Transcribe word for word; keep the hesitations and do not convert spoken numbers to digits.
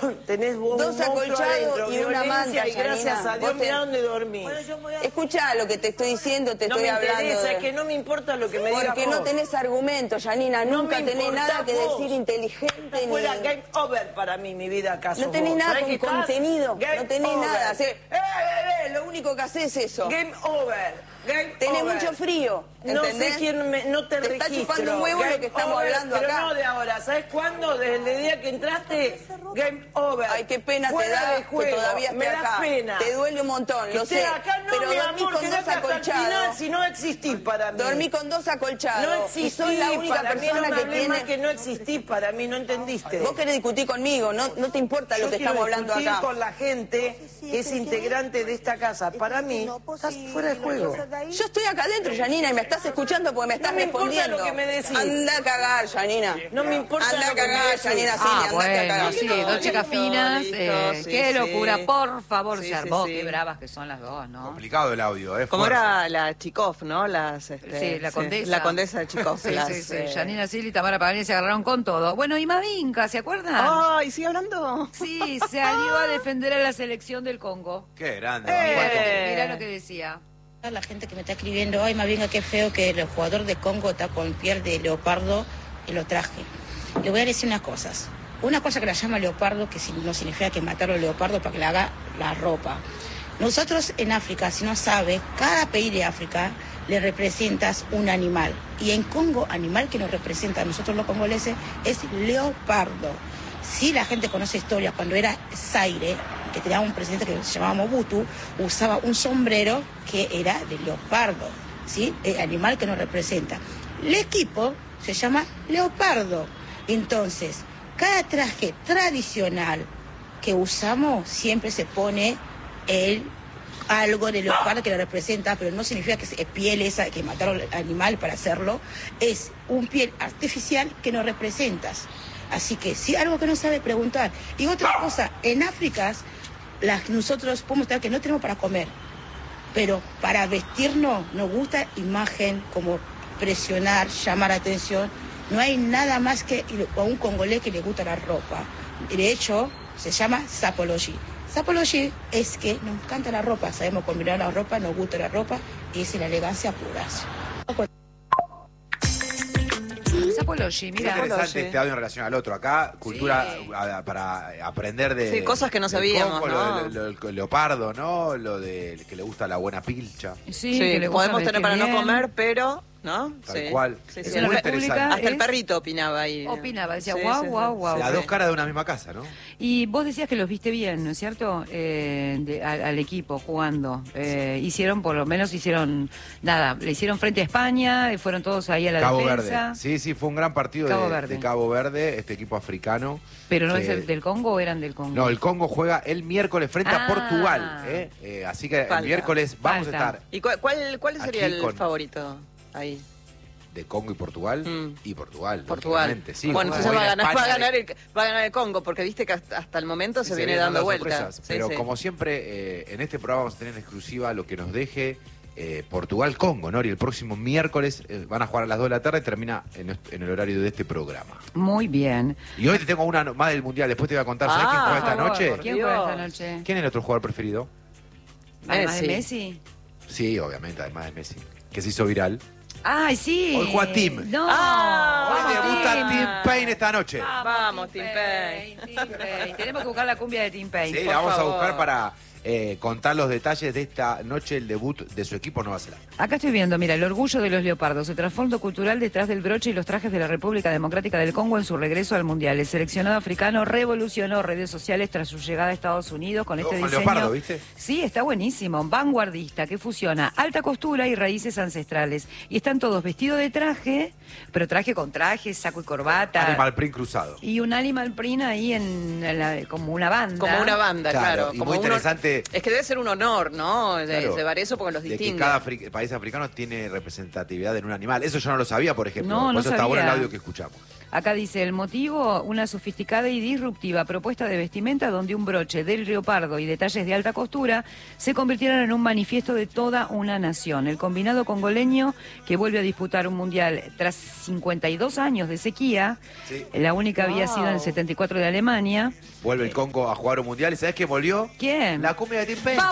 tenés vos dos acolchados y una manta, y gracias a Dios, te... mirá dónde dormís. Bueno, a... Escuchá lo que te estoy diciendo, te no estoy me hablando. Interesa, de... es que no me importa lo que me digas. Porque no tenés argumentos, Janina, no nunca tenés nada que vos. decir inteligente. Ni... Fuera ni... game over para mí, mi vida acá. No tenés nada con estás? contenido, Game no tenés over. nada. Se... Eh, eh, eh, lo único que haces es eso. Game over. Game Tenés over. mucho frío, ¿entendés? No sé quién me, no te, te registro. está chupando un huevo Game lo que estamos over, hablando pero acá. No de ahora, ¿sabes cuándo? Desde el día que entraste, game over. Ay, qué pena Fuera te da de juego. que todavía esté me da acá. pena. Te duele un montón, que lo sé. Acá no, pero mi dormí amor, con dos acolchados. Si no existís para mí. Dormí con dos acolchados. No existís, y soy la única para persona mí no que me tiene... más que no existís para mí, no entendiste. Vos querés discutir conmigo, no, no te importa Yo lo que estamos hablando acá. con la gente que es integrante de esta casa. Para mí, estás fuera de juego. Yo estoy acá adentro, Janina, y me estás escuchando porque me estás no me respondiendo. Lo que me decís. Anda a cagar, Janina. No me importa anda lo que a cagar, me decís. Janina, sí, ah, anda bueno, a cagar. sí, no, dos chicas listo, finas, listo, eh, sí, qué sí. locura, por favor, Sí, se armó, sí, sí. qué bravas que son las dos, ¿no? Complicado el audio, ¿eh? Como Fuerte. era la Chikov, ¿no? Las, este, Sí, la condesa. La condesa de Chikov. Sí, las, sí, sí. eh... Janina Sil y Tamara Pagani se agarraron con todo. Bueno, y Mavinka, ¿se acuerdan? Ay, ¿sigue hablando? Sí, salió a defender a la selección del Congo. Qué grande. Eh. Mira lo que decía. La gente que me está escribiendo, ay, Mavinka, qué feo que el jugador de Congo está con piel de leopardo y lo traje. Le voy a decir unas cosas. Una cosa que la llama leopardo, que no significa que matarlo al leopardo para que le haga la ropa. Nosotros en África, si no sabe, cada país de África le representas un animal. Y en Congo, animal que nos representa a nosotros los congoleses es leopardo. Si la gente conoce historia, cuando era Zaire, que tenía un presidente que se llamaba Mobutu, usaba un sombrero que era de leopardo, ¿sí? El animal que nos representa. El equipo se llama leopardo. Entonces, cada traje tradicional que usamos siempre se pone el algo de leopardo que lo representa, pero no significa que es piel esa que mataron al animal para hacerlo, es un piel artificial que nos representas. Así que si algo que no sabe preguntar. Y otra cosa, en África las, nosotros podemos estar que no tenemos para comer, pero para vestirnos nos gusta imagen, como presionar, llamar atención. No hay nada más que a un congolés que le gusta la ropa. De hecho, se llama sapology. Sapology es que nos encanta la ropa, sabemos combinar la ropa, nos gusta la ropa y es la elegancia pura. Sapology, Qué mira. interesante este audio en relación al otro. Acá, cultura Sí. a- para aprender de... Sí, cosas que no del sabíamos, Congo, ¿no? Lo, de- lo del leopardo, ¿no? Lo de que le gusta la buena pilcha. Sí, Sí, que le gusta podemos tener vestir para no bien. comer, pero... ¿No? Tal Sí. cual. Sí, Es sí. muy Hasta- interesante. Hasta el es- perrito opinaba ahí. Opinaba, decía, Sí, guau, sí, sí. guau, guau. Las Sí. dos caras de una misma casa, ¿no? Y vos decías que los viste bien, ¿no es cierto? Eh, de- al, al equipo jugando. Eh, hicieron, por lo menos hicieron, nada, le hicieron frente a España, y fueron todos ahí a la Cabo defensa. Verde. Sí, sí, fue un gran partido Cabo de, Verde. de Cabo Verde, este equipo africano. Pero no que- es el del Congo o eran del Congo. No, el Congo juega el miércoles frente Ah. a Portugal. ¿eh? Eh, así que Falta. el miércoles vamos Falta. a estar ¿Y cuál, cuál, cuál sería Aquí el con- favorito ahí? de Congo y Portugal. Mm. Y Portugal. Portugal. lógicamente, Sí, bueno, como entonces va a, hoy ganar, España va, a de- ganar el, va a ganar el Congo, porque viste que hasta, hasta el momento Sí, se, se viene vienen dando las vueltas. sorpresas, Sí, pero sí. como siempre, eh, en este programa vamos a tener en exclusiva lo que nos deje eh, Portugal-Congo, ¿no? Y el próximo miércoles eh, van a jugar a las dos de la tarde y termina en, est- en el horario de este programa. Muy bien. Y hoy te tengo una no- más del Mundial, después te voy a contar. ¿Sabés Ah, quién juega por esta favor, noche? por ¿Quién Dios. juega esta noche? ¿Quién es el otro jugador preferido? Además de Messi. Messi. Sí, obviamente, además de Messi. Que se hizo viral. Ay, sí. Hoy juega Tim. No. Ah, Hoy vamos, debuta Tim. Tim Payne esta noche. Vamos, Tim Payne. Tim Payne. Tenemos que buscar la cumbia de Tim Payne. Sí, por la vamos favor. a buscar para eh, contar los detalles de esta noche, el debut de su equipo Nueva Zelanda. Acá estoy viendo, mira, el orgullo de los leopardos, el trasfondo cultural detrás del broche y los trajes de la República Democrática del Congo en su regreso al Mundial. El seleccionado africano revolucionó redes sociales tras su llegada a Estados Unidos con este Con diseño. leopardo, ¿viste? Sí, está buenísimo, vanguardista, que fusiona alta costura y raíces ancestrales. Y están todos vestidos de traje, pero traje con traje, saco y corbata. Animal print cruzado. Y un animal print ahí en la- como una banda. Como una banda, Claro, claro. y como muy uno- interesante- Es que debe ser un honor, ¿no? De Claro, llevar eso porque los de que distingue. cada afri- país africano tiene representatividad en un animal. Eso yo no lo sabía, por ejemplo. No, por no eso está bueno el sabía. audio que escuchamos. Acá dice, el motivo, una sofisticada y disruptiva propuesta de vestimenta donde un broche del leopardo y detalles de alta costura se convirtieron en un manifiesto de toda una nación. El combinado congoleño, que vuelve a disputar un mundial tras cincuenta y dos años de sequía, Sí. la única había Wow. sido en el setenta y cuatro de Alemania. Vuelve el Congo a jugar un mundial. ¿Y sabes quién volvió? ¿Quién? La cumbia de Tim Penn. ¡Vamos!